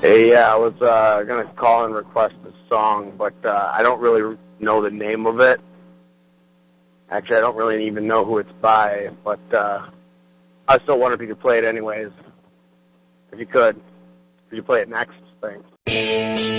Hey, yeah, I was going to call and request a song, but I don't really know the name of it. Actually, I don't really even know who it's by, but I still wonder if you could play it anyways. If you could play it next, thanks.